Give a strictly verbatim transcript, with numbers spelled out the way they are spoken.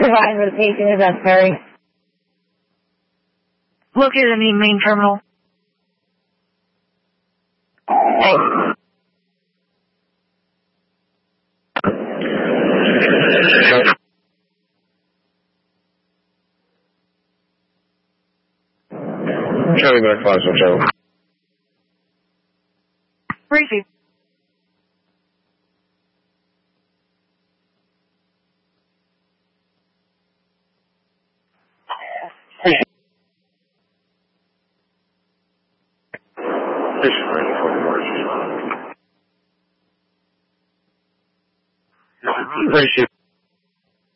Provide with the patient is necessary. Located in the main terminal. Thanks. Charlie back five, so Charlie. Receive. Appreciate